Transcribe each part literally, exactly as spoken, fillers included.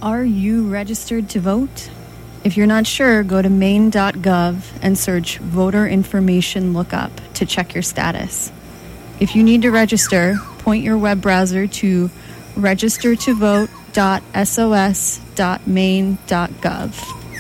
Are you registered to vote? If you're not sure, go to maine dot gov and search Voter Information Lookup to check your status. If you need to register, point your web browser to register to vote dot s o s dot maine dot gov.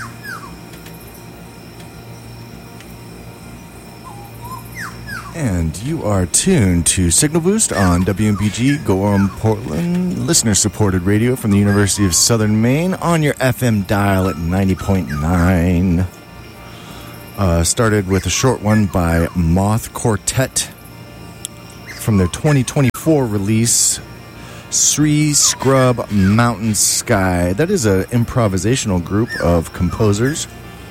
And you are tuned to Signal Boost on W M P G Gorham, Portland, listener-supported radio from the University of Southern Maine on your F M dial at ninety point nine. Uh, started with a short one by Moth Quartet from their twenty twenty-four release, Sri Scrub Mountain Sky. That is an improvisational group of composers.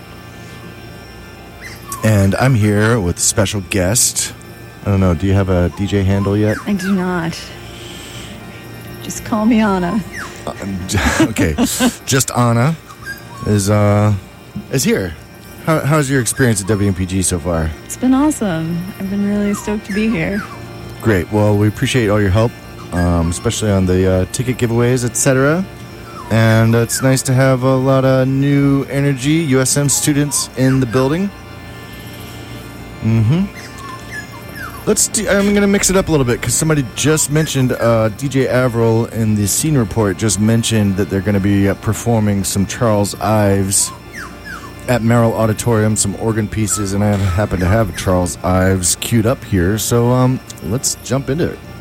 And I'm here with a special guest. I don't know, do you have a D J handle yet? I do not. Just call me Anna. Uh, okay, just Anna is uh is here. How, how's your experience at W M P G so far? It's been awesome. I've been really stoked to be here. Great. Well, we appreciate all your help, um, especially on the uh, ticket giveaways, et cetera. And uh, it's nice to have a lot of new energy U S M students in the building. Mm-hmm. Let's do, I'm going to mix it up a little bit because somebody just mentioned, uh, D J Averill in the scene report just mentioned that they're going to be uh, performing some Charles Ives at Merrill Auditorium, some organ pieces, and I happen to have Charles Ives queued up here, so um, let's jump into it.